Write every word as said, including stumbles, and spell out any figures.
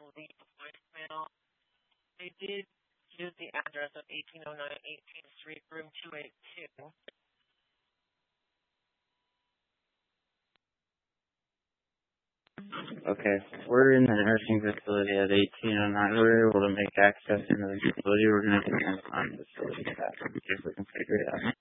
leave a voicemail. They did use the address of eighteen oh nine eighteenth Street, room two eighty-two. Okay, we're in the nursing facility at eighteen oh nine. We're able to make access into the facility. We're going to depend on the facility staff to see if we can figure it out.